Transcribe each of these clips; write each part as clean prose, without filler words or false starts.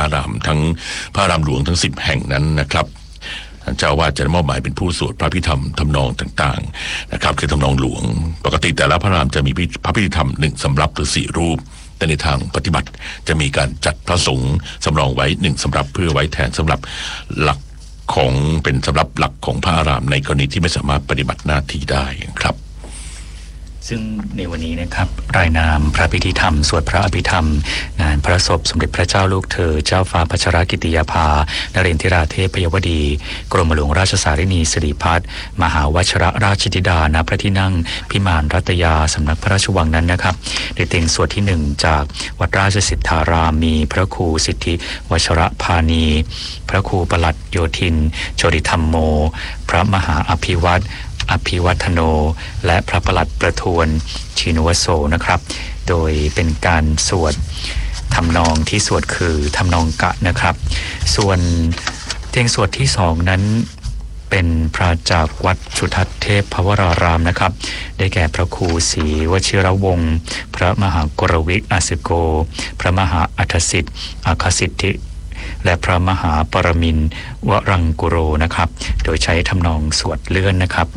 อารามทั้งพระอารามหลวงทั้ง10 แห่งนั้นนะครับเจ้าอาวาสจะมอบหมายเป็นผู้สวดพระพิธรรมทำนองต่างๆนะครับคือทำนองหลวงปกติแต่ละพระอารามจะมีพระพิธรรม1 สำรับหรือ4 รูปแต่ในทางปฏิบัติจะมีการจัดพระสงฆ์สำรองไว้1 สำรับเพื่อไว้แทนสำหรับหลักของเป็นสำหรับหลักของพระอารามในกรณีที่ไม่สามารถปฏิบัติหน้าที่ได้ครับซึ่งในวันนี้นะครับรายนามพระพิธีธรรมสวดพระอภิธรรมงานพระศพสมเด็จพระเจ้าลูกเธอเจ้าฟ้าพัชรกิติยาภานเรนทิราเทพยวดีกรมหลวงราชสารินีสิริพัฒน์มหาวชิรราชธิดาณพระที่นั่งพิมานรัตยาสำนักพระราชวังนั้นนะครับได้เต็งสวดที่1จากวัดราชสิทธารามมีพระครูสิทธิวชรพานีพระครูปลัดโยธินโชติธรรมโมพระมหาอภิวัฒโนและพระประหลัดประทวนชินวโสนะครับโดยเป็นการสวดทำนองที่สวดคือทำนองกะนะครับส่วนเพลงสวดที่2นั้นเป็นพระจากวัดชุทัศเทพภวรารามนะครับได้แก่พระครูศรีวชิรวงศ์พระมหากรวิกอาสิโกพระมหาอัฏฐสิทธิ์อาคสิทธิและพระมหาปรมินทร์วรังกุโรนะครับโดยใช้ทำนองสวดเลื่อนนะครับ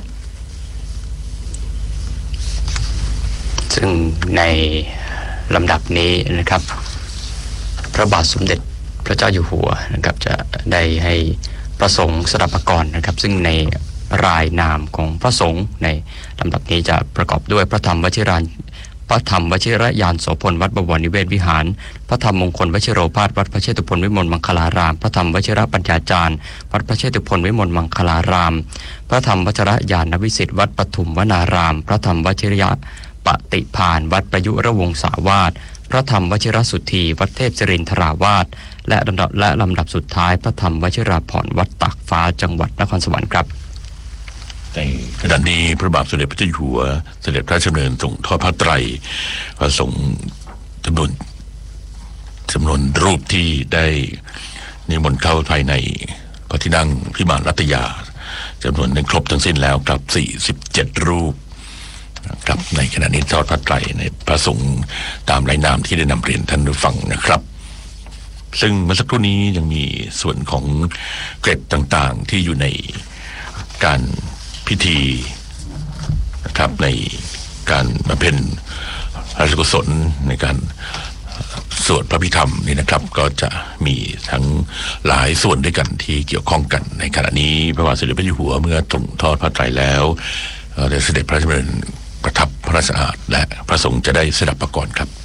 ซึ่งในลำดับนี้นะครับพระบาทสมเด็จพระเจ้าอยู่หัวนะครับจะได้ให้พระสงฆ์สดับกรนะครับซึ่งในรายนามของพระสงฆ์ในลำดับนี้จะประกอบด้วยพระธรรมวชิรยานโสพลวัดบวรนิเวศวิหารพระธรรมมงคลวชิโรภาสวัดพระเชตุพนวิมลมังคลารามพระธรรมวชิรปัญญาจารย์วัดพระเชตุพนวิมลมังคลารามพระธรรมวชิรญาณวิสิทธิ์วัดปทุมวนารามพระธรรมวชิรยปฏิภาณวัดประยุรวงศาวาสพระธรรมวชิรสุทธีวัดเทพศิรินทราวาสและลำดับสุดท้ายพระธรรมวชิราภรณ์วัดตากฟ้าจังหวัดนครสวรรค์ครับในขณะนี้พระบาทสมเด็จพระเจ้าอยู่หัวเสด็จพระราชดำเนินส่งทอดผ้าไตรพระสงฆ์จำนวนรูปที่ได้นิมนต์เข้าภายในพระที่นั่งพิมานรัตยาจำนวนนั้นครบทั้งสิ้นแล้วครับ47 รูปครับในขณะนี้ทอดผ้าไตรในพระสงฆ์ตามรายนามที่ได้นำเรียนท่านผู้ฟังนะครับซึ่งเมื่อสักครู่นี้ยังมีส่วนของเกร็ดต่างๆที่อยู่ในการพิธีนะครับในการบำเพ็ญพระราชกุศลในการสวดพระพิธรรมนี่นะครับก็จะมีทั้งหลายส่วนด้วยกันที่เกี่ยวข้องกันในขณะนี้พระบาทสมเด็จพระเจ้าอยู่หัวเมื่อทรงทอดผ้าไตรแล้วได้เสด็จพระราชดำเนินประทับพระราชอาณาและพระสงฆ์จะได้สดับประกรณ์ครับ